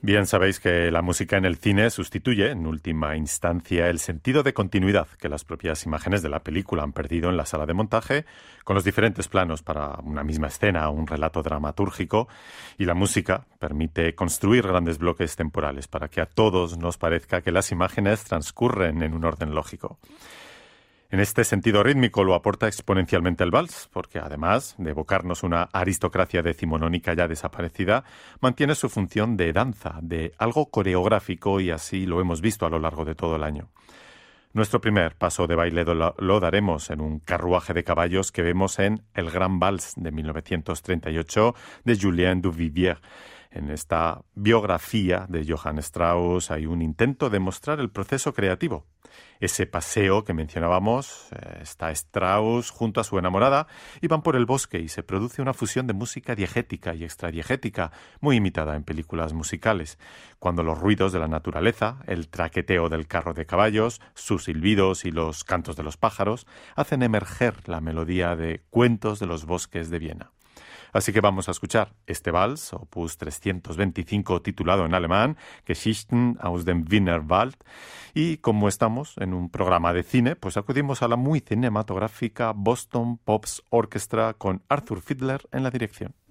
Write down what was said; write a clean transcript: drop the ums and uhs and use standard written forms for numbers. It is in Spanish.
Bien sabéis que la música en el cine sustituye, en última instancia, el sentido de continuidad que las propias imágenes de la película han perdido en la sala de montaje, con los diferentes planos para una misma escena o un relato dramatúrgico, y la música permite construir grandes bloques temporales para que a todos nos parezca que las imágenes transcurren en un orden lógico. En este sentido rítmico lo aporta exponencialmente el vals, porque además de evocarnos una aristocracia decimonónica ya desaparecida, mantiene su función de danza, de algo coreográfico, y así lo hemos visto a lo largo de todo el año. Nuestro primer paso de baile lo daremos en un carruaje de caballos que vemos en El Gran Vals de 1938 de Julien Duvivier. En esta biografía de Johann Strauss hay un intento de mostrar el proceso creativo. Ese paseo que mencionábamos, está Strauss junto a su enamorada y van por el bosque y se produce una fusión de música diegética y extradiegética muy imitada en películas musicales, cuando los ruidos de la naturaleza, el traqueteo del carro de caballos, sus silbidos y los cantos de los pájaros hacen emerger la melodía de Cuentos de los bosques de Viena. Así que vamos a escuchar este vals, opus 325, titulado en alemán Geschichten aus dem Wiener Wald. Y como estamos en un programa de cine, pues acudimos a la muy cinematográfica Boston Pops Orchestra con Arthur Fiedler en la dirección.